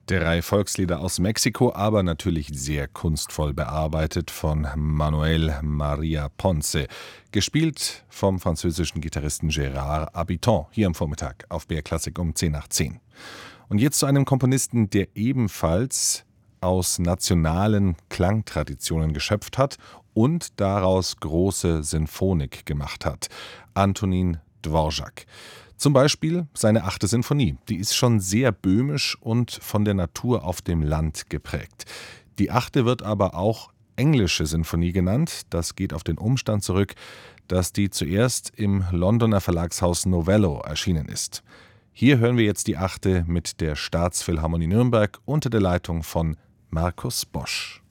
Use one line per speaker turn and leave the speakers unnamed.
Drei Volkslieder aus Mexiko, aber natürlich sehr kunstvoll bearbeitet von Manuel Maria Ponce. Gespielt vom französischen Gitarristen Gérard Habitant, hier am Vormittag auf BR Klassik um 10 nach 10. Und jetzt zu einem Komponisten, der ebenfalls aus nationalen Klangtraditionen geschöpft hat und daraus große Sinfonik gemacht hat. Antonín Dvořák. Zum Beispiel seine 8. Sinfonie. Die ist schon sehr böhmisch und von der Natur auf dem Land geprägt. Die 8. wird aber auch englische Sinfonie genannt. Das geht auf den Umstand zurück, dass die zuerst im Londoner Verlagshaus Novello erschienen ist. Hier hören wir jetzt die 8. mit der Staatsphilharmonie Nürnberg unter der Leitung von Markus Bosch.